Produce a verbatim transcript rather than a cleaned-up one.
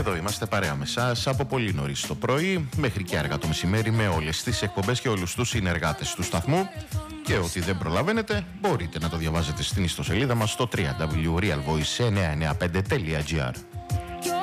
εδώ είμαστε παρέα με εσάς από πολύ νωρίς το πρωί μέχρι και αργά το μεσημέρι με όλες τις εκπομπές και όλους τους συνεργάτες του σταθμού. Και ό,τι δεν προλαβαίνετε μπορείτε να το διαβάζετε στην ιστοσελίδα μας στο double-u double-u double-u τελεία real voice εννιακόσια ενενήντα πέντε τελεία gr.